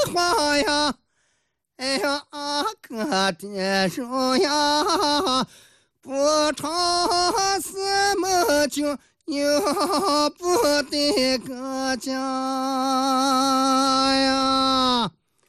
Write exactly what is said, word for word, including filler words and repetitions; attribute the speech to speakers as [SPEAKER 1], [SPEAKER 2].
[SPEAKER 1] 花呀，哎呀，可的手呀，不唱什么就有不得个家呀。